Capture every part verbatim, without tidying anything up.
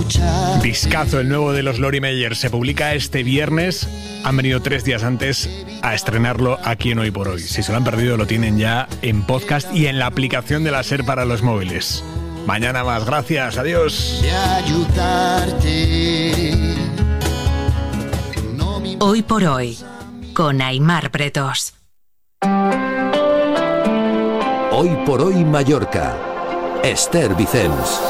Discazo, el nuevo de los Lori Meyer, se publica este viernes. Han venido tres días antes a estrenarlo aquí en Hoy por Hoy. Si se lo han perdido, lo tienen ya en podcast y en la aplicación de la SER para los móviles. Mañana más, gracias, adiós. Hoy por Hoy, con Aimar Pretos. Hoy por Hoy Mallorca, Esther Vicens.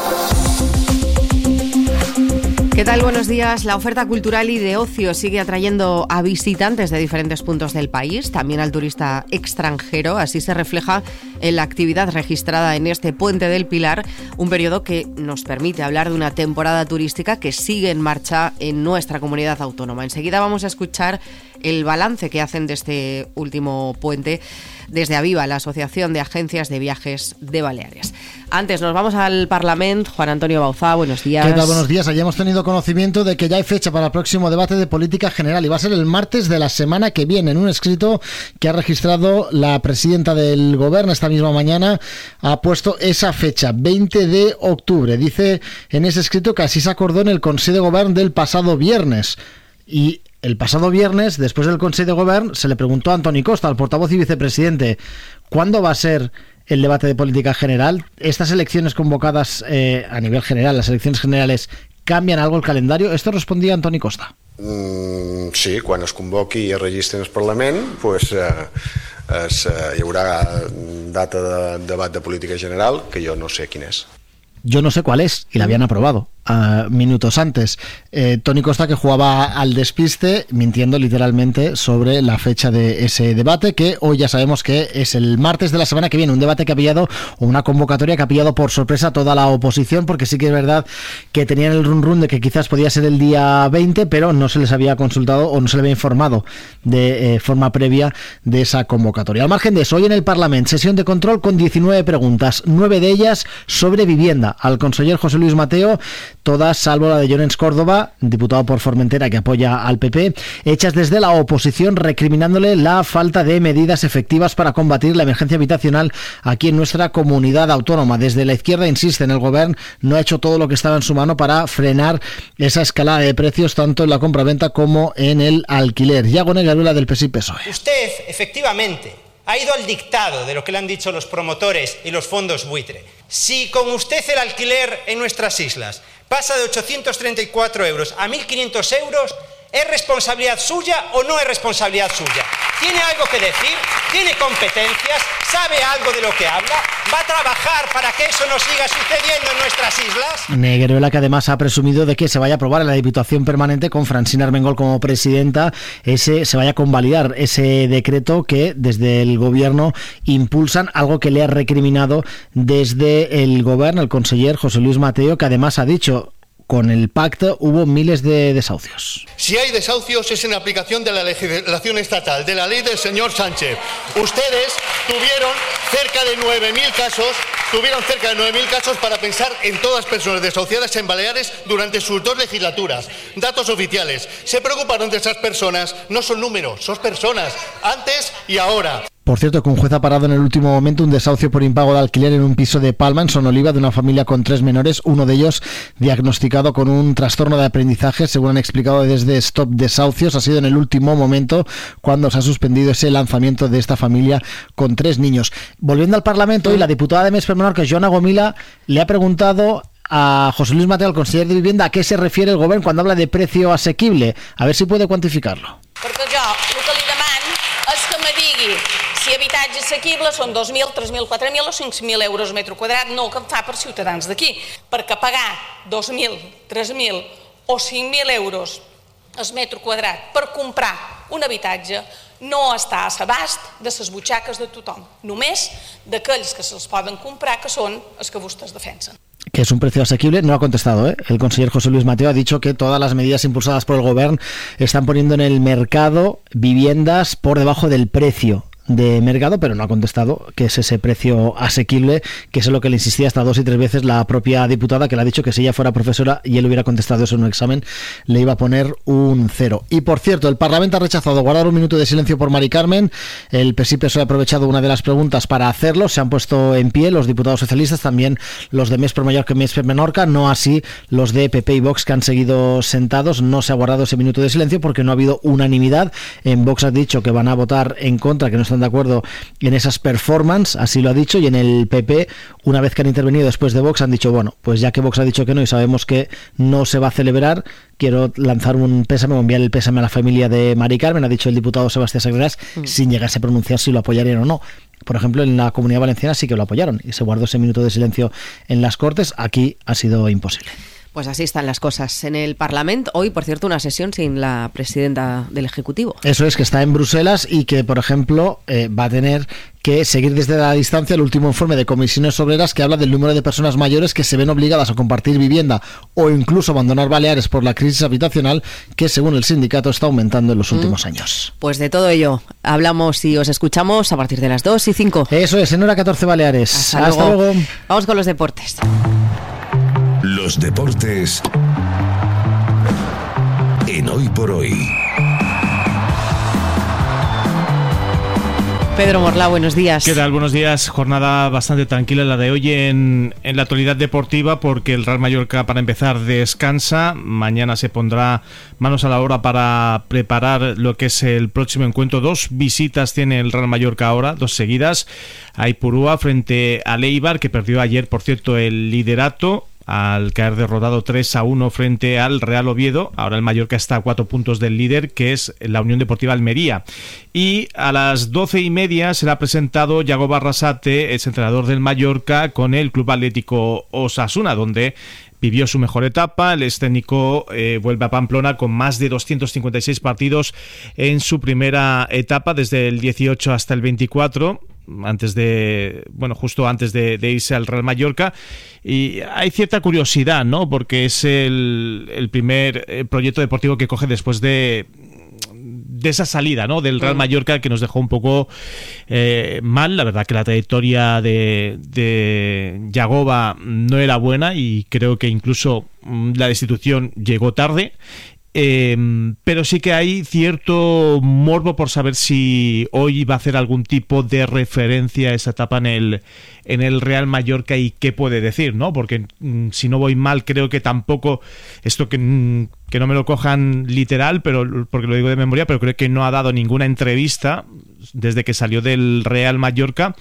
¿Qué tal? Buenos días. La oferta cultural y de ocio sigue atrayendo a visitantes de diferentes puntos del país, también al turista extranjero. Así se refleja en la actividad registrada en este Puente del Pilar, un periodo que nos permite hablar de una temporada turística que sigue en marcha en nuestra comunidad autónoma. Enseguida vamos a escuchar el balance que hacen de este último puente desde Aviva, la Asociación de Agencias de Viajes de Baleares. Antes nos vamos al Parlamento. Juan Antonio Bauzá, buenos días. ¿Qué tal? Buenos días. Ayer hemos tenido conocimiento de que ya hay fecha para el próximo debate de política general y va a ser el martes de la semana que viene. En un escrito que ha registrado la presidenta del Gobierno esta misma mañana ha puesto esa fecha, veinte de octubre. Dice en ese escrito que así se acordó en el Consejo de Gobierno del pasado viernes. Y el pasado viernes, después del Consejo de Gobierno, se le preguntó a Antoni Costa, al portavoz y vicepresidente, ¿cuándo va a ser el debate de política general? ¿Estas elecciones convocadas eh, a nivel general, las elecciones generales, cambian algo el calendario? Esto respondía Antoni Costa. Mm, sí, quan es convoqui i es registri en el Parlament, pues, eh, es, eh, hi haurà data de debat de política general, que jo no sé quin és. Yo no sé cuál es, y la habían aprobado uh, minutos antes. Eh, Toni Costa, que jugaba al despiste, mintiendo literalmente sobre la fecha de ese debate, que hoy ya sabemos que es el martes de la semana que viene, un debate que ha pillado, o una convocatoria que ha pillado por sorpresa a toda la oposición, porque sí que es verdad que tenían el run run de que quizás podía ser el día veinte, pero no se les había consultado o no se les había informado de eh, forma previa de esa convocatoria. Al margen de eso, hoy en el Parlamento, sesión de control con diecinueve preguntas, nueve de ellas sobre vivienda. Al conseller José Luis Mateo, todas salvo la de Llorens Córdoba, diputado por Formentera que apoya al P P, hechas desde la oposición recriminándole la falta de medidas efectivas para combatir la emergencia habitacional aquí en nuestra comunidad autónoma. Desde la izquierda insisten, el gobierno no ha hecho todo lo que estaba en su mano para frenar esa escalada de precios tanto en la compraventa como en el alquiler. Iago Negarula del P S I P S O E. Usted, efectivamente, ha ido al dictado de lo que le han dicho los promotores y los fondos buitre. Si con usted el alquiler en nuestras islas pasa de ochocientos treinta y cuatro euros a mil quinientos euros, ¿es responsabilidad suya o no es responsabilidad suya? ¿Tiene algo que decir? ¿Tiene competencias? ¿Sabe algo de lo que habla? ¿Va a trabajar para que eso no siga sucediendo en nuestras islas? Negueruela, que además ha presumido de que se vaya a aprobar en la Diputación Permanente con Francina Armengol como presidenta, ese se vaya a convalidar ese decreto que desde el Gobierno impulsan, algo que le ha recriminado desde el Gobierno el conseller José Luis Mateo, que además ha dicho: con el pacto hubo miles de desahucios. Si hay desahucios es en aplicación de la legislación estatal, de la ley del señor Sánchez. Ustedes tuvieron cerca de nueve mil casos, tuvieron cerca de nueve mil casos para pensar en todas las personas desahuciadas en Baleares durante sus dos legislaturas. Datos oficiales. Se preocuparon de esas personas, no son números, son personas, antes y ahora. Por cierto, que un juez ha parado en el último momento un desahucio por impago de alquiler en un piso de Palma, en Sonoliva, de una familia con tres menores, uno de ellos diagnosticado con un trastorno de aprendizaje, según han explicado desde Stop Desahucios. Ha sido en el último momento cuando se ha suspendido ese lanzamiento de esta familia con tres niños. Volviendo al Parlamento, hoy la diputada de Més per Menorca, Joana Gomila, le ha preguntado a José Luis Mateo, al conseller de Vivienda, a qué se refiere el Gobierno cuando habla de precio asequible. A ver si puede cuantificarlo. Perquè jo el que li demano és que me digui si habitatge assequible són dos mil, tres mil, quatre mil o cinc mil euros metre quadrat, no el que em fa per ciutadans d'aquí. Perquè pagar dos mil, tres mil o cinc mil euros el metre quadrat per comprar un habitatge no està a l'abast de les butxaques de tothom, només d'aquells que se'ls poden comprar, que són els que vostès defensen. Que es un precio asequible, no ha contestado, ¿eh? El conseller José Luis Mateo ha dicho que todas las medidas impulsadas por el Gobierno están poniendo en el mercado viviendas por debajo del precio de mercado, pero no ha contestado que es ese precio asequible, que es lo que le insistía hasta dos y tres veces la propia diputada, que le ha dicho que si ella fuera profesora y él hubiera contestado eso en un examen, le iba a poner un cero. Y por cierto, el Parlamento ha rechazado guardar un minuto de silencio por Mari Carmen. El P S I P S O ha aprovechado una de las preguntas para hacerlo. Se han puesto en pie los diputados socialistas, también los de Més per Mallorca y Més per Menorca, no así los de P P y Vox, que han seguido sentados. No se ha guardado ese minuto de silencio porque no ha habido unanimidad. En Vox ha dicho que van a votar en contra, que no están de acuerdo en esas performances, así lo ha dicho, y en el P P, una vez que han intervenido después de Vox, han dicho, bueno, pues ya que Vox ha dicho que no y sabemos que no se va a celebrar, quiero lanzar un pésame o enviar el pésame a la familia de Mari Carmen, ha dicho el diputado Sebastián Sagreras, mm. sin llegarse a pronunciar si lo apoyarían o no. Por ejemplo, en la Comunidad Valenciana sí que lo apoyaron y se guardó ese minuto de silencio en las Cortes. Aquí ha sido imposible. Pues así están las cosas en el Parlamento. Hoy, por cierto, una sesión sin la presidenta del Ejecutivo. Eso es, que está en Bruselas y que, por ejemplo, eh, va a tener que seguir desde la distancia el último informe de Comisiones Obreras que habla del número de personas mayores que se ven obligadas a compartir vivienda o incluso abandonar Baleares por la crisis habitacional, que según el sindicato está aumentando en los últimos mm. años. Pues de todo ello hablamos y os escuchamos a partir de las dos y cinco. Eso es, en hora catorce Baleares. Hasta, Hasta luego. luego. Vamos con los deportes. Los deportes en Hoy por Hoy. Pedro Morla, buenos días. ¿Qué tal? Buenos días. Jornada bastante tranquila la de hoy en, en la actualidad deportiva, porque el Real Mallorca, para empezar, descansa. Mañana se pondrá manos a la obra para preparar lo que es el próximo encuentro. Dos visitas tiene el Real Mallorca ahora, dos seguidas. A Ipurúa frente al Eibar, que perdió ayer, por cierto, el liderato al caer derrotado tres a uno frente al Real Oviedo. Ahora el Mallorca está a cuatro puntos del líder, que es la Unión Deportiva Almería. Y a las doce y media será presentado Yagoba Arrasate, ex entrenador del Mallorca, con el Club Atlético Osasuna, donde vivió su mejor etapa. El ex técnico eh, vuelve a Pamplona con más de doscientos cincuenta y seis partidos en su primera etapa, desde el dieciocho hasta el veinticuatro, antes de, bueno, justo antes de, de irse al Real Mallorca. Y hay cierta curiosidad, ¿no? Porque es el, el primer eh, proyecto deportivo que coge después de de esa salida, ¿no?, del Real Mallorca, que nos dejó un poco eh, mal. La verdad que la trayectoria de, de Yagoba no era buena y creo que incluso la destitución llegó tarde. Eh, pero sí que hay cierto morbo por saber si hoy va a hacer algún tipo de referencia a esa etapa en el, en el Real Mallorca y qué puede decir, ¿no? Porque mm, si no voy mal, creo que tampoco, esto que, mm, que no me lo cojan literal, pero porque lo digo de memoria, pero creo que no ha dado ninguna entrevista desde que salió del Real Mallorca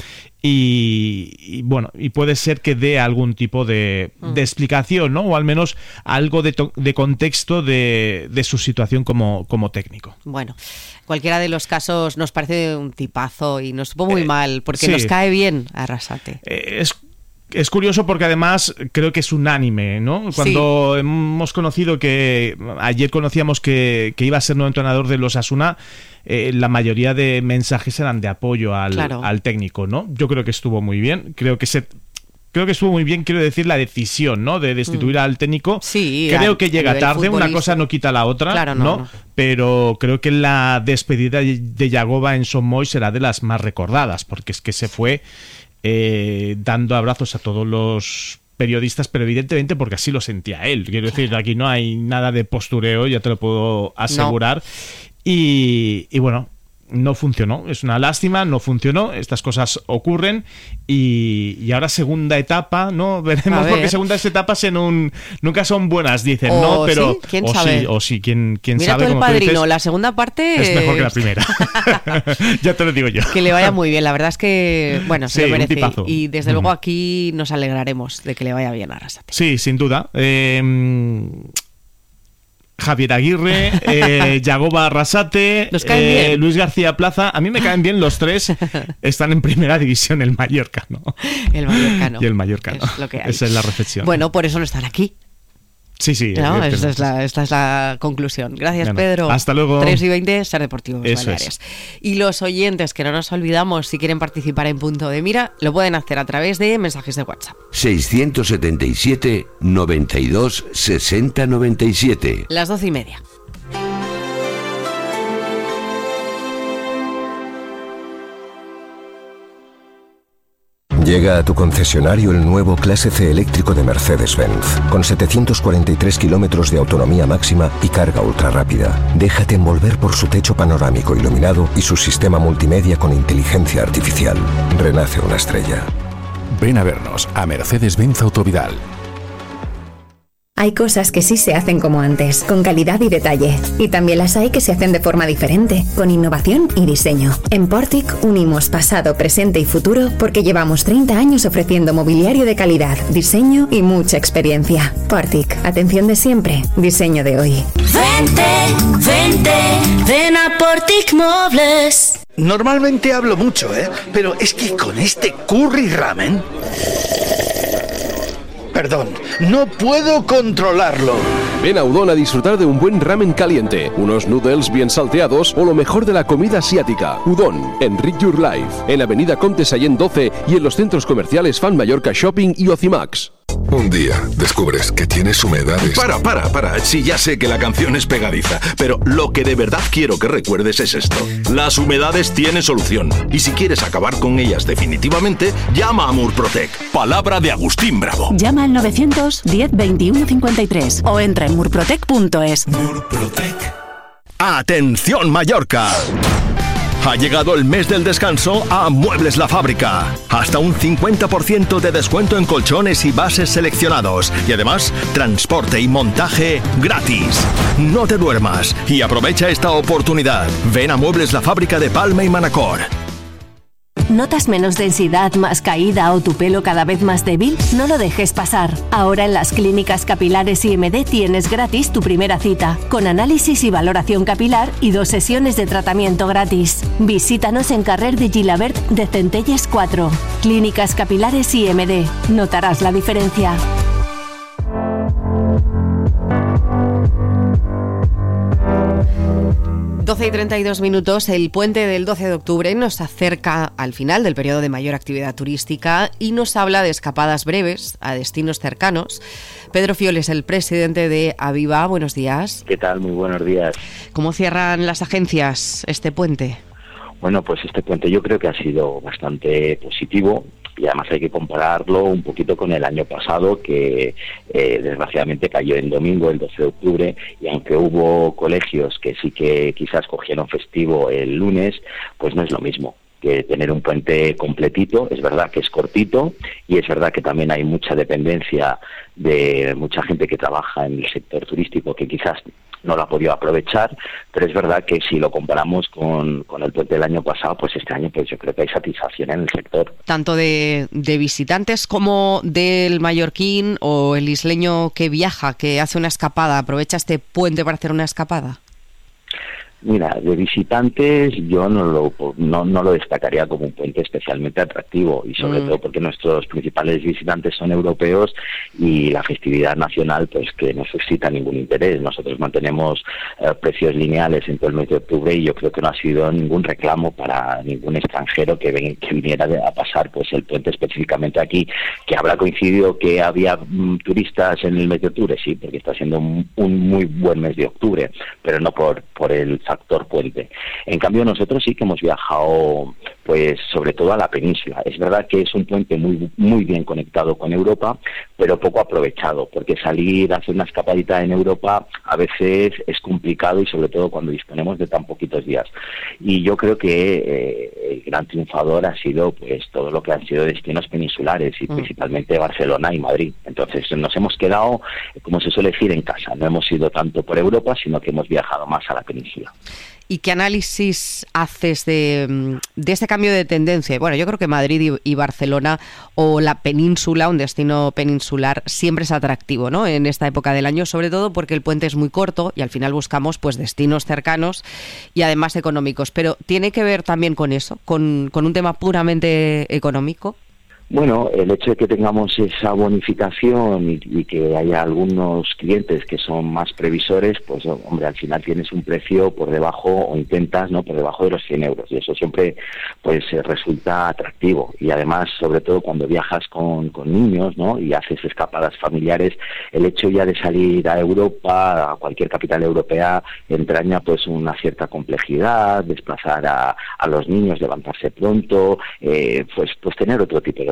y, y bueno, y puede ser que dé algún tipo de, mm. de explicación, ¿no? O al menos algo de, to- de contexto de, de su situación como, como técnico. Bueno, cualquiera de los casos nos parece un tipazo y nos supo muy eh, mal, porque sí. nos cae bien Arrasate. Eh, es Es curioso porque además creo que es unánime, ¿no? Cuando sí. hemos conocido que, ayer conocíamos que, que iba a ser nuevo entrenador de los Osasuna, eh, la mayoría de mensajes eran de apoyo al, claro. al técnico, ¿no? Yo creo que estuvo muy bien, creo que se... Creo que estuvo muy bien, quiero decir, la decisión, ¿no?, de destituir mm. al técnico. Sí, creo al, que llega tarde, una cosa no quita la otra, claro, no, ¿no? no. Pero creo que la despedida de Yagoba en Son Moix será de las más recordadas, porque es que se fue eh, dando abrazos a todos los periodistas, pero evidentemente porque así lo sentía él. Quiero decir, aquí no hay nada de postureo, ya te lo puedo asegurar. No. Y, y bueno, no funcionó, es una lástima, no funcionó, estas cosas ocurren y, y ahora segunda etapa, ¿no? Veremos, porque segundas etapas en un nunca son buenas, dicen, o ¿no? Pero sí, quién o sabe. sí, o sí, quién, quién Mira sabe. Tú el como Padrino, tú dices, la segunda parte es mejor que la primera. Ya te lo digo yo. Que le vaya muy bien, la verdad es que, bueno, se sí, lo merece. Un tipazo. Y desde mm. luego aquí nos alegraremos de que le vaya bien a Arrasate. Sí, sin duda. Eh, Javier Aguirre, eh, Yagoba Arrasate, eh, Luis García Plaza. A mí me caen bien los tres. Están en primera división, el Mallorcano. El Mallorcano. Y el Mallorcano. Es lo que hay. Esa es la reflexión. Bueno, por eso no están aquí. Sí, sí. No, esta, es la, esta es la conclusión. Gracias, bueno, Pedro. Hasta luego. tres y veinte, Ser Deportivo Baleares. Es. Y los oyentes, que no nos olvidamos, si quieren participar en Punto de Mira, lo pueden hacer a través de mensajes de WhatsApp. seiscientos setenta y siete, noventa y dos, sesenta, noventa y siete. Las doce y media. Llega a tu concesionario el nuevo Clase C eléctrico de Mercedes-Benz, con setecientos cuarenta y tres kilómetros de autonomía máxima y carga ultra rápida. Déjate envolver por su techo panorámico iluminado y su sistema multimedia con inteligencia artificial. Renace una estrella. Ven a vernos a Mercedes-Benz Autovidal. Hay cosas que sí se hacen como antes, con calidad y detalle. Y también las hay que se hacen de forma diferente, con innovación y diseño. En Portic unimos pasado, presente y futuro porque llevamos treinta años ofreciendo mobiliario de calidad, diseño y mucha experiencia. Portic, atención de siempre, diseño de hoy. Vente, vente, ven a Portic Mobles. Normalmente hablo mucho, ¿eh? Pero es que con este curry ramen... Perdón, no puedo controlarlo. Ven a Udon a disfrutar de un buen ramen caliente, unos noodles bien salteados o lo mejor de la comida asiática. Udon, Enrich Your Life, en Avenida Comte Sallent doce y en los centros comerciales Fan Mallorca Shopping y Ocimax. Un día descubres que tienes humedades. Para, para, para. Sí, ya sé que la canción es pegadiza, pero lo que de verdad quiero que recuerdes es esto. Las humedades tienen solución. Y si quieres acabar con ellas definitivamente, llama a Murprotec. Palabra de Agustín Bravo. Llama al novecientos diez veintiuno cincuenta y tres o entra en murprotec punto es. Murprotec. ¡Atención, Mallorca! Ha llegado el mes del descanso a Muebles La Fábrica. Hasta un cincuenta por ciento de descuento en colchones y bases seleccionados. Y además, transporte y montaje gratis. No te duermas y aprovecha esta oportunidad. Ven a Muebles La Fábrica de Palma y Manacor. ¿Notas menos densidad, más caída o tu pelo cada vez más débil? No lo dejes pasar. Ahora en las clínicas capilares I M D tienes gratis tu primera cita, con análisis y valoración capilar y dos sesiones de tratamiento gratis. Visítanos en Carrer de Gilabert de Centelles cuatro. Clínicas capilares I M D. Notarás la diferencia. doce y treinta y dos minutos, el puente del doce de octubre nos acerca al final del periodo de mayor actividad turística y nos habla de escapadas breves a destinos cercanos. Pedro Fiol es el presidente de Aviva. Buenos días. ¿Qué tal? Muy buenos días. ¿Cómo cierran las agencias este puente? Bueno, pues este puente yo creo que ha sido bastante positivo. Y además hay que compararlo un poquito con el año pasado, que eh, desgraciadamente cayó en domingo, el doce de octubre, y aunque hubo colegios que sí que quizás cogieron festivo el lunes, pues no es lo mismo que tener un puente completito. Es verdad que es cortito y es verdad que también hay mucha dependencia de mucha gente que trabaja en el sector turístico que quizás no lo ha podido aprovechar, pero es verdad que si lo comparamos con, con el puente del año pasado, pues este año pues yo creo que hay satisfacción en el sector. Tanto de, de visitantes como del mallorquín o el isleño que viaja, que hace una escapada, ¿aprovecha este puente para hacer una escapada? Mira, de visitantes yo no lo no, no lo destacaría como un puente especialmente atractivo, y sobre mm. todo porque nuestros principales visitantes son europeos y la festividad nacional pues que no suscita ningún interés. Nosotros mantenemos eh, precios lineales en todo el mes de octubre y yo creo que no ha sido ningún reclamo para ningún extranjero que, ven, que viniera a pasar pues el puente específicamente aquí. ¿Que habrá coincidido que había mm, turistas en el mes de octubre? Sí, porque está siendo un, un muy buen mes de octubre, pero no por, por el factor puente. En cambio nosotros sí que hemos viajado pues sobre todo a la península. Es verdad que es un puente muy muy bien conectado con Europa, pero poco aprovechado, porque salir a hacer una escapadita en Europa a veces es complicado y sobre todo cuando disponemos de tan poquitos días. Y yo creo que eh, el gran triunfador ha sido pues todo lo que han sido destinos peninsulares y mm. principalmente Barcelona y Madrid. Entonces nos hemos quedado, como se suele decir, en casa. No hemos ido tanto por Europa, sino que hemos viajado más a la península. ¿Y qué análisis haces de, de este cambio de tendencia? Bueno, yo creo que Madrid y, y Barcelona o la península, un destino peninsular, siempre es atractivo, ¿no? En esta época del año, sobre todo porque el puente es muy corto y al final buscamos pues destinos cercanos y además económicos. Pero ¿tiene que ver también con eso, con, con un tema puramente económico? Bueno, el hecho de que tengamos esa bonificación y, y que haya algunos clientes que son más previsores, pues hombre, al final tienes un precio por debajo o intentas, ¿no?, por debajo de los cien euros, y eso siempre pues resulta atractivo. Y además, sobre todo cuando viajas con, con niños, ¿no?, y haces escapadas familiares, el hecho ya de salir a Europa, a cualquier capital europea, entraña pues una cierta complejidad, desplazar a, a los niños, levantarse pronto, eh, pues, pues tener otro tipo de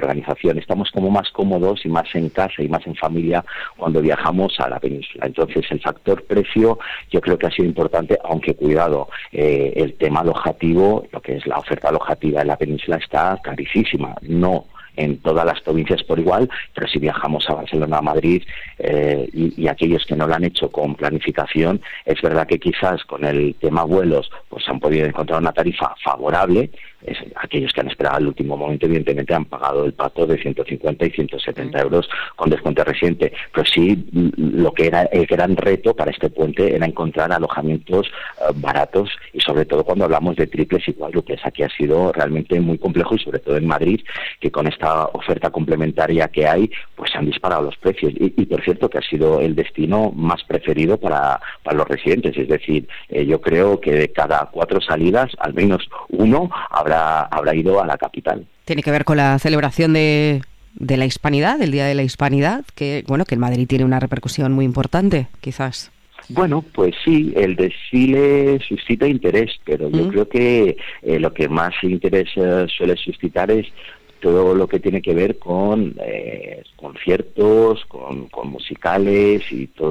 organización. Estamos como más cómodos y más en casa y más en familia cuando viajamos a la península. Entonces el factor precio yo creo que ha sido importante, aunque cuidado, eh, el tema alojativo, lo que es la oferta alojativa en la península está carísima. No en todas las provincias por igual, pero si viajamos a Barcelona, a Madrid, eh, y, y aquellos que no lo han hecho con planificación, es verdad que quizás con el tema vuelos pues han podido encontrar una tarifa favorable. Es, aquellos que han esperado al último momento evidentemente han pagado el pato de ciento cincuenta y ciento setenta euros con descuento reciente, pero sí lo que era el gran reto para este puente era encontrar alojamientos uh, baratos, y sobre todo cuando hablamos de triples y cuádruples. Aquí ha sido realmente muy complejo, y sobre todo en Madrid, que con esta oferta complementaria que hay pues se han disparado los precios, y, y por cierto que ha sido el destino más preferido para, para los residentes. Es decir, eh, yo creo que de cada cuatro salidas al menos uno habrá habrá ido a la capital. Tiene que ver con la celebración de, de la Hispanidad, del Día de la Hispanidad, que bueno, que en Madrid tiene una repercusión muy importante, quizás. Bueno, pues sí, el desfile suscita interés, pero yo mm. creo que eh, lo que más interés eh, suele suscitar es todo lo que tiene que ver con eh, conciertos, con, con musicales y todo,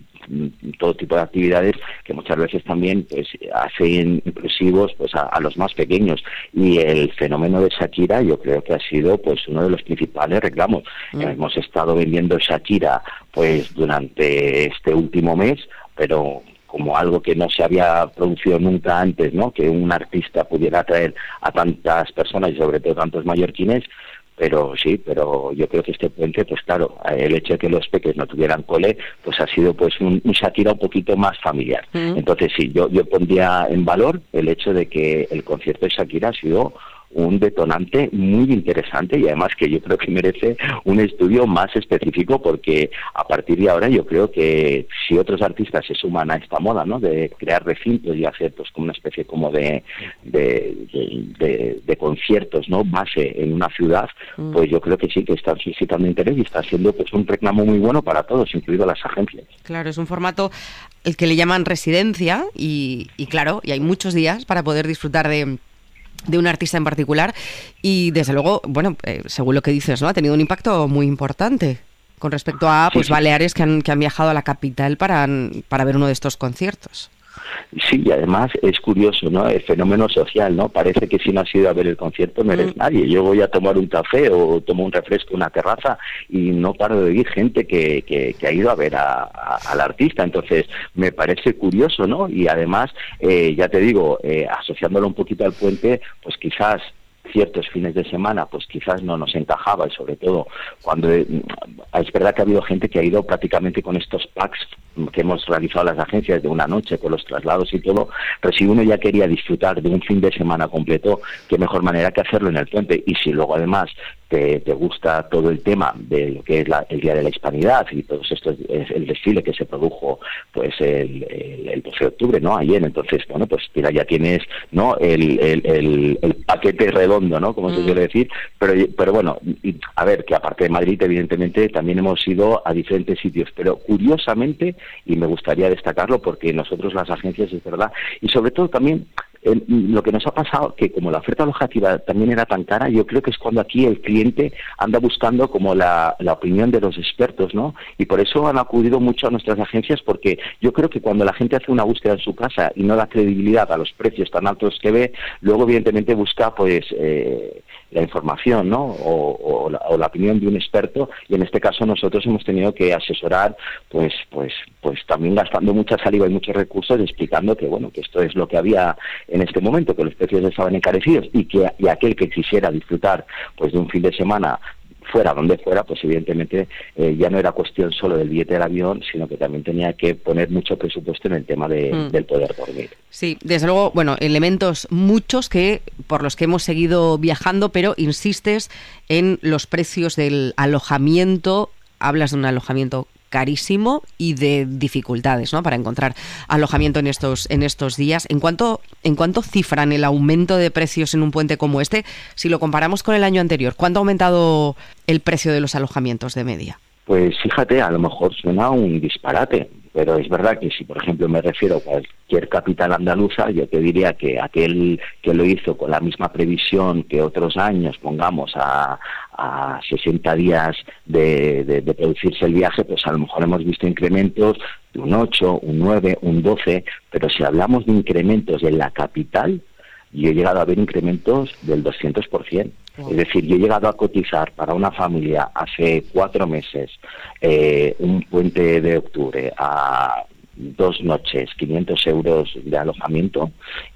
todo tipo de actividades que muchas veces también pues hacen inclusivos pues a, a los más pequeños. Y el fenómeno de Shakira yo creo que ha sido pues uno de los principales reclamos. Mm. Hemos estado vendiendo Shakira pues durante este último mes, pero como algo que no se había producido nunca antes, ¿no? Que un artista pudiera atraer a tantas personas y sobre todo tantos mallorquines. Pero sí, pero yo creo que este puente, pues claro, el hecho de que los peques no tuvieran cole, pues ha sido pues un, un Shakira un poquito más familiar. Mm. Entonces sí, yo, yo pondría en valor el hecho de que el concierto de Shakira ha sido un detonante muy interesante, y además que yo creo que merece un estudio más específico, porque a partir de ahora yo creo que si otros artistas se suman a esta moda, ¿no?, de crear recintos y hacer pues como una especie como de de, de, de, de conciertos, ¿no?, base en una ciudad, mm. pues yo creo que sí que están suscitando interés y está siendo pues un reclamo muy bueno para todos, incluido las agencias. Claro, es un formato el que le llaman residencia y, y claro, y hay muchos días para poder disfrutar de de un artista en particular, y desde luego, bueno, eh, según lo que dices, ¿no?, ha tenido un impacto muy importante con respecto a pues sí, sí. Baleares que han, que han viajado a la capital para, para ver uno de estos conciertos. Sí, y además es curioso, ¿no?, el fenómeno social, ¿no? Parece que si no has ido a ver el concierto no eres mm. nadie. Yo voy a tomar un café o tomo un refresco en una terraza y no paro de oír gente que, que, que ha ido a ver a, a, al artista. Entonces me parece curioso, ¿no? Y además, eh, ya te digo, eh, asociándolo un poquito al puente, pues quizás ciertos fines de semana pues quizás no nos encajaba, y sobre todo cuando eh, es verdad que ha habido gente que ha ido prácticamente con estos packs que hemos realizado las agencias de una noche con los traslados y todo, pero si uno ya quería disfrutar de un fin de semana completo, qué mejor manera que hacerlo en el puente. Y si luego además te, te gusta todo el tema de lo que es la, el Día de la Hispanidad y todo esto, el desfile que se produjo pues el, el, el doce de octubre, ¿no?, ayer, entonces bueno, pues mira, ya tienes, ¿no?, el, el, el, el paquete redondo, ¿no?, como mm. se suele decir. Pero, pero bueno, a ver, que aparte de Madrid evidentemente también hemos ido a diferentes sitios, pero curiosamente, y me gustaría destacarlo porque nosotros las agencias, es verdad, y sobre todo también Eh, lo que nos ha pasado, que como la oferta alojativa también era tan cara, yo creo que es cuando aquí el cliente anda buscando como la, la opinión de los expertos, ¿no? Y por eso han acudido mucho a nuestras agencias, porque yo creo que cuando la gente hace una búsqueda en su casa y no da credibilidad a los precios tan altos que ve, luego evidentemente busca pues eh, la información, ¿no?, o, o, la, o la opinión de un experto, y en este caso nosotros hemos tenido que asesorar pues pues pues también gastando mucha saliva y muchos recursos explicando que bueno, que esto es lo que había en este momento, que los precios estaban encarecidos, y que y aquel que quisiera disfrutar pues de un fin de semana fuera donde fuera, pues evidentemente eh, ya no era cuestión solo del billete del avión, sino que también tenía que poner mucho presupuesto en el tema de, mm. del poder dormir. Sí, desde luego, bueno, elementos muchos que por los que hemos seguido viajando, pero insistes en los precios del alojamiento, hablas de un alojamiento carísimo y de dificultades, ¿no?, para encontrar alojamiento en estos en estos días. ¿En cuánto en cuánto cifran el aumento de precios en un puente como este? Si lo comparamos con el año anterior, ¿cuánto ha aumentado el precio de los alojamientos de media? Pues fíjate, a lo mejor suena un disparate, pero es verdad que si, por ejemplo, me refiero a cualquier capital andaluza, yo te diría que aquel que lo hizo con la misma previsión que otros años, pongamos, a, a sesenta días de, de, de producirse el viaje, pues a lo mejor hemos visto incrementos de un ocho, un nueve, un doce, pero si hablamos de incrementos en la capital, yo he llegado a ver incrementos del doscientos por ciento. Es decir, yo he llegado a cotizar para una familia hace cuatro meses eh, un puente de octubre a dos noches, quinientos euros de alojamiento,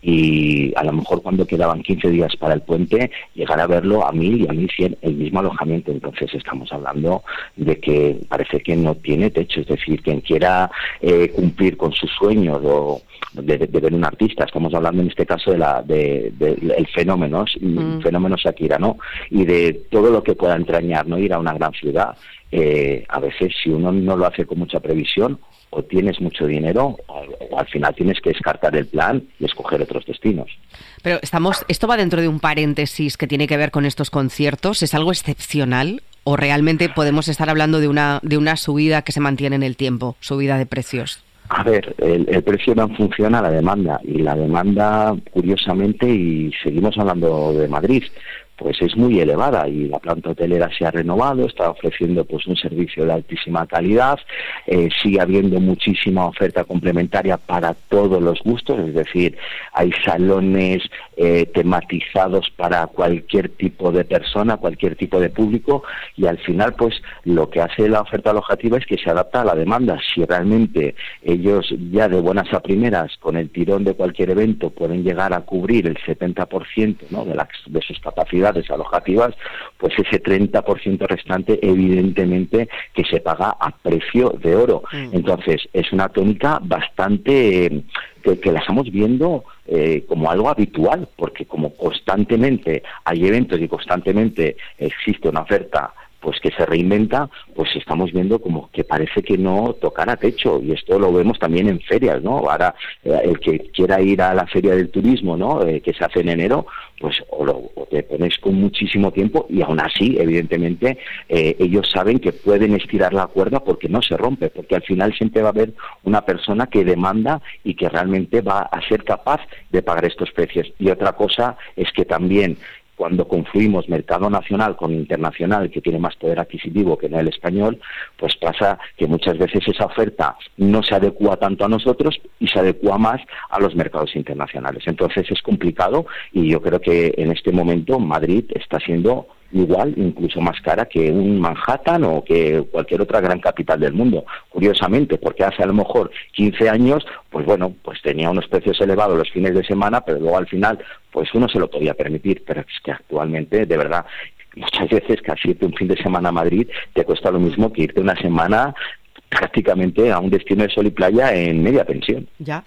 y a lo mejor cuando quedaban quince días para el puente, llegar a verlo a mil y a mil cien el mismo alojamiento. Entonces estamos hablando de que parece que no tiene techo. Es decir, quien quiera eh, cumplir con sus sueños o de, de, de ver un artista, estamos hablando en este caso de la de, de, de el fenómeno, mm. fenómeno Shakira, ¿no? Y de todo lo que pueda entrañar, ¿no? Ir a una gran ciudad. Eh, a veces, si uno no lo hace con mucha previsión, o tienes mucho dinero, o al final tienes que descartar el plan y escoger otros destinos. Pero estamos, esto va dentro de un paréntesis que tiene que ver con estos conciertos. ¿Es algo excepcional o realmente podemos estar hablando de una de una subida que se mantiene en el tiempo, subida de precios? A ver, el, el precio va en función a la demanda, y la demanda, curiosamente, y seguimos hablando de Madrid, pues es muy elevada, y la planta hotelera se ha renovado, está ofreciendo pues un servicio de altísima calidad, eh, sigue habiendo muchísima oferta complementaria para todos los gustos, es decir, hay salones eh, tematizados para cualquier tipo de persona, cualquier tipo de público, y al final pues lo que hace la oferta alojativa es que se adapta a la demanda. Si realmente ellos ya de buenas a primeras, con el tirón de cualquier evento, pueden llegar a cubrir el setenta por ciento, ¿no?, de, la, de sus capacidades alojativas, pues ese treinta por ciento restante evidentemente que se paga a precio de oro. Mm. Entonces es una tónica bastante eh, que, que la estamos viendo eh, como algo habitual, porque como constantemente hay eventos y constantemente existe una oferta pues que se reinventa, pues estamos viendo como que parece que no tocará techo, y esto lo vemos también en ferias, ¿no? Ahora, eh, el que quiera ir a la feria del turismo, ¿no?, eh, que se hace en enero, pues o, lo, o te pones con muchísimo tiempo, y aún así, evidentemente, eh, ellos saben que pueden estirar la cuerda porque no se rompe, porque al final siempre va a haber una persona que demanda y que realmente va a ser capaz de pagar estos precios. Y otra cosa es que también, cuando confluimos mercado nacional con internacional, que tiene más poder adquisitivo que no el español, pues pasa que muchas veces esa oferta no se adecua tanto a nosotros y se adecua más a los mercados internacionales. Entonces es complicado, y yo creo que en este momento Madrid está siendo igual, incluso más cara que un Manhattan o que cualquier otra gran capital del mundo. Curiosamente, porque hace a lo mejor quince años, pues bueno, pues tenía unos precios elevados los fines de semana, pero luego al final, pues uno se lo podía permitir. Pero es que actualmente, de verdad, muchas veces casi irte un fin de semana a Madrid te cuesta lo mismo que irte una semana prácticamente a un destino de sol y playa en media pensión. Ya,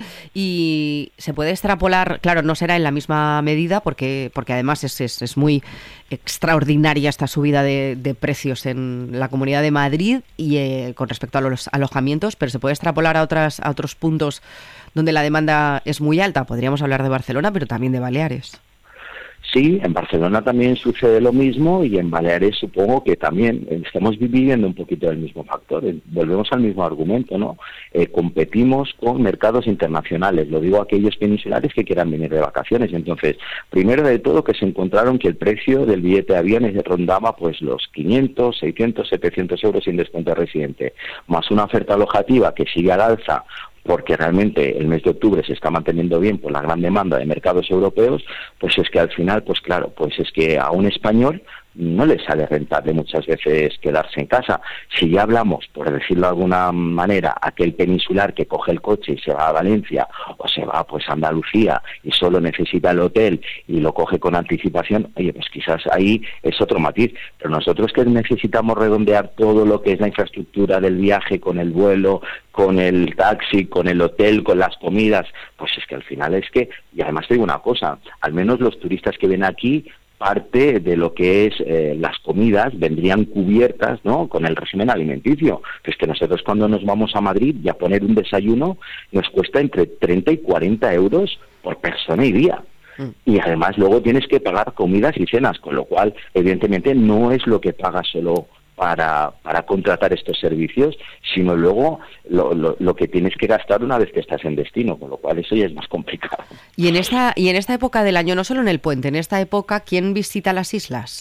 y se puede extrapolar, claro, no será en la misma medida porque porque además es, es, es muy extraordinaria esta subida de, de precios en la Comunidad de Madrid y eh, con respecto a los alojamientos, pero se puede extrapolar a otras a otros puntos donde la demanda es muy alta. Podríamos hablar de Barcelona, pero también de Baleares. Sí, en Barcelona también sucede lo mismo, y en Baleares supongo que también estamos viviendo un poquito del mismo factor. Volvemos al mismo argumento, ¿no? Eh, competimos con mercados internacionales, lo digo a aquellos peninsulares que quieran venir de vacaciones. Entonces, primero de todo, que se encontraron que el precio del billete de aviones rondaba pues los quinientos, seiscientos, setecientos euros sin descuento de residente, más una oferta alojativa que sigue al alza, porque realmente el mes de octubre se está manteniendo bien por la gran demanda de mercados europeos. Pues es que al final, pues claro, pues es que a un español no le sale rentable muchas veces quedarse en casa. Si ya hablamos, por decirlo de alguna manera, aquel peninsular que coge el coche y se va a Valencia o se va pues a Andalucía y solo necesita el hotel y lo coge con anticipación, oye, pues quizás ahí es otro matiz. Pero nosotros que necesitamos redondear todo lo que es la infraestructura del viaje, con el vuelo, con el taxi, con el hotel, con las comidas, pues es que al final es que, y además te digo una cosa, al menos los turistas que ven aquí, parte de lo que es eh, las comidas vendrían cubiertas, ¿no?, con el régimen alimenticio. Pues que nosotros cuando nos vamos a Madrid y a poner un desayuno nos cuesta entre treinta y cuarenta euros por persona y día. Mm. Y además luego tienes que pagar comidas y cenas, con lo cual evidentemente no es lo que pagas solo para para contratar estos servicios, sino luego lo, lo, lo que tienes que gastar una vez que estás en destino, con lo cual eso ya es más complicado. Y en esta y en esta época del año, no solo en el puente, en esta época, ¿quién visita las islas?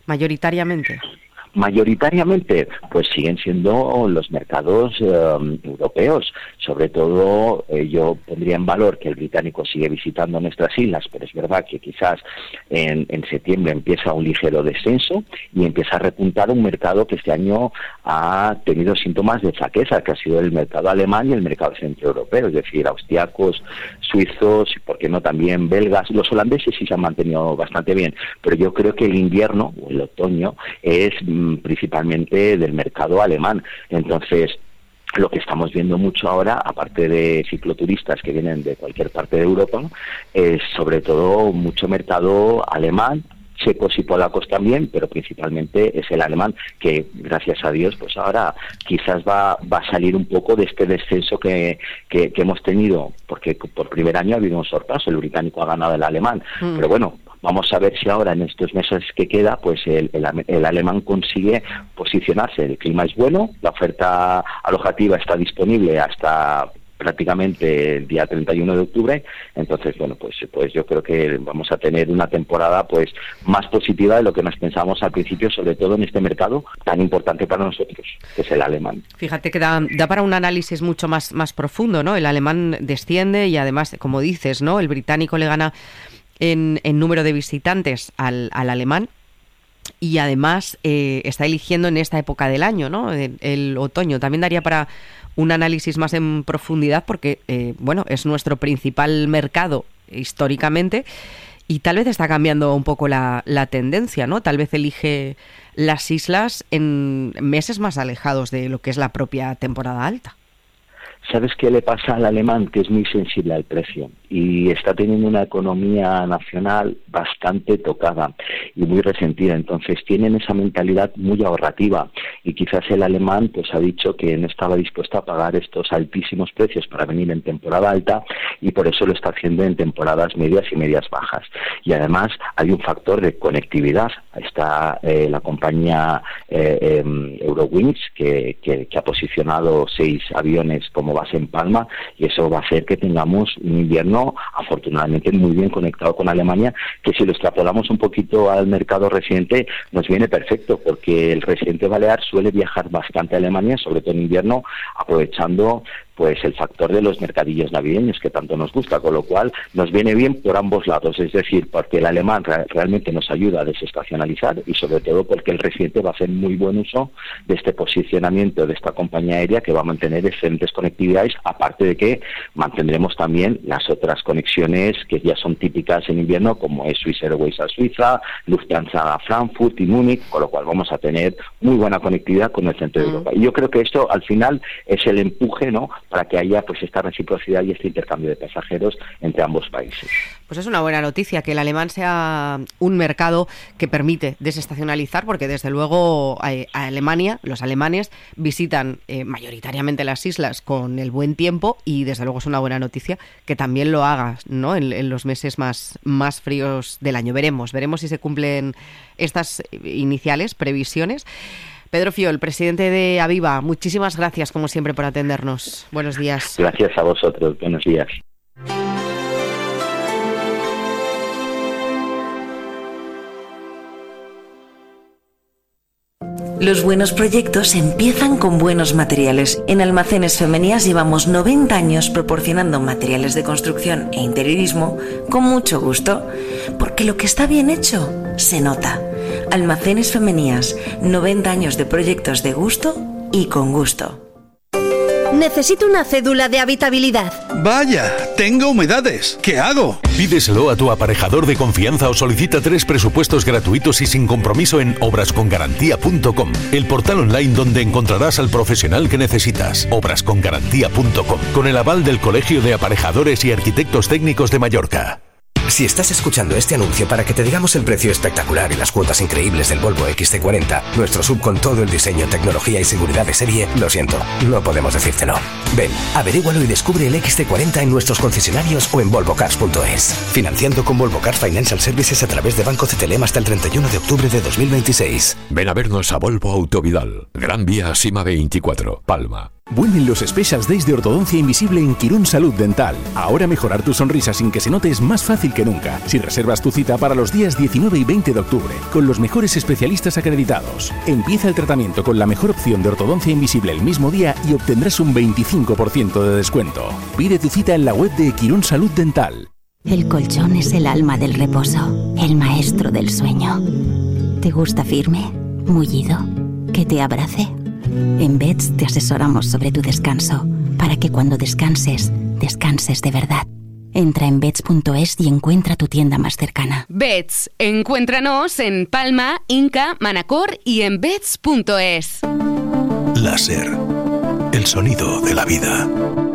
mayoritariamente. Mayoritariamente, pues siguen siendo los mercados eh, europeos. Sobre todo, eh, yo pondría en valor que el británico sigue visitando nuestras islas, pero es verdad que quizás en, en septiembre empieza un ligero descenso y empieza a repuntar un mercado que este año ha tenido síntomas de flaqueza, que ha sido el mercado alemán y el mercado centroeuropeo, es decir, austriacos, suizos, y por qué no también belgas. Los holandeses sí se han mantenido bastante bien, pero yo creo que el invierno o el otoño es principalmente del mercado alemán. Entonces, lo que estamos viendo mucho ahora, aparte de cicloturistas que vienen de cualquier parte de Europa, es sobre todo mucho mercado alemán, checos y polacos también, pero principalmente es el alemán, que gracias a Dios pues ahora quizás va, va a salir un poco de este descenso que, que, que hemos tenido, porque por primer año ha habido un sorpaso, el británico ha ganado el alemán, mm. pero bueno, vamos a ver si ahora en estos meses que queda pues el, el, el alemán consigue posicionarse. El clima es bueno, la oferta alojativa está disponible hasta prácticamente el día treinta y uno de octubre, entonces bueno pues pues yo creo que vamos a tener una temporada pues más positiva de lo que nos pensábamos al principio, sobre todo en este mercado tan importante para nosotros, que es el alemán. Fíjate que da, da para un análisis mucho más, más profundo, ¿no? El alemán desciende y además, como dices, ¿no? El británico le gana en, en número de visitantes al, al alemán, y además eh, está eligiendo en esta época del año, ¿no? El, el otoño. También daría para un análisis más en profundidad porque, eh, bueno, es nuestro principal mercado históricamente y tal vez está cambiando un poco la, la tendencia, ¿no? Tal vez elige las islas en meses más alejados de lo que es la propia temporada alta. ¿Sabes qué le pasa al alemán? Que es muy sensible al precio y está teniendo una economía nacional bastante tocada y muy resentida. Entonces tienen esa mentalidad muy ahorrativa y quizás el alemán pues ha dicho que no estaba dispuesto a pagar estos altísimos precios para venir en temporada alta y por eso lo está haciendo en temporadas medias y medias bajas. Y además hay un factor de conectividad. Está eh, la compañía eh, eh, Eurowings que, que, que ha posicionado seis aviones como base en Palma y eso va a hacer que tengamos un invierno afortunadamente muy bien conectado con Alemania, que si lo extrapolamos un poquito al mercado residente nos viene perfecto porque el residente balear suele viajar bastante a Alemania, sobre todo en invierno, aprovechando pues el factor de los mercadillos navideños que tanto nos gusta, con lo cual nos viene bien por ambos lados, es decir, porque el alemán re- realmente nos ayuda a desestacionalizar y sobre todo porque el residente va a hacer muy buen uso de este posicionamiento de esta compañía aérea que va a mantener excelentes conectividades, aparte de que mantendremos también las otras conexiones que ya son típicas en invierno, como es Swiss Airways a Suiza, Lufthansa a Frankfurt y Múnich, con lo cual vamos a tener muy buena conectividad con el centro de Europa. Y yo creo que esto al final es el empuje, ¿no?, para que haya pues esta reciprocidad y este intercambio de pasajeros entre ambos países. Pues es una buena noticia que el alemán sea un mercado que permite desestacionalizar, porque desde luego a, a Alemania, los alemanes visitan eh, mayoritariamente las islas con el buen tiempo y desde luego es una buena noticia que también lo hagas, ¿no?, en, en los meses más, más fríos del año. Veremos, veremos si se cumplen estas iniciales previsiones. Pedro Fiol, presidente de Aviva, muchísimas gracias como siempre por atendernos. Buenos días. Gracias a vosotros, buenos días. Los buenos proyectos empiezan con buenos materiales. En Almacenes Femenías llevamos noventa años proporcionando materiales de construcción e interiorismo con mucho gusto, porque lo que está bien hecho se nota. Almacenes Femenías, noventa años de proyectos de gusto y con gusto. Necesito una cédula de habitabilidad. Vaya, tengo humedades. ¿Qué hago? Pídeselo a tu aparejador de confianza o solicita tres presupuestos gratuitos y sin compromiso en obras con garantía punto com, el portal online donde encontrarás al profesional que necesitas. obras con garantía punto com, con el aval del Colegio de Aparejadores y Arquitectos Técnicos de Mallorca. Si estás escuchando este anuncio para que te digamos el precio espectacular y las cuotas increíbles del Volvo equis ce cuarenta, nuestro sub con todo el diseño, tecnología y seguridad de serie, lo siento, no podemos decírtelo. Ven, averígualo y descubre el equis ce cuarenta en nuestros concesionarios o en volvo cars punto es. Financiando con Volvo Cars Financial Services a través de Banco C T L M hasta el treinta y uno de octubre de dos mil veintiséis. Ven a vernos a Volvo Autovidal, Gran Vía Sima veinticuatro, Palma. Vuelven los Specials Days de Ortodoncia Invisible en Quirón Salud Dental. Ahora mejorar tu sonrisa sin que se note es más fácil que nunca. Si reservas tu cita para los días diecinueve y veinte de octubre, con los mejores especialistas acreditados. Empieza el tratamiento con la mejor opción de ortodoncia invisible el mismo día y obtendrás un veinticinco por ciento de descuento. Pide tu cita en la web de Quirón Salud Dental. El colchón es el alma del reposo, el maestro del sueño. ¿Te gusta firme, mullido, que te abrace? En Beds te asesoramos sobre tu descanso, para que cuando descanses, descanses de verdad. Entra en beds punto es y encuentra tu tienda más cercana. Beds, encuéntranos en Palma, Inca, Manacor y en beds punto es. Láser, el sonido de la vida.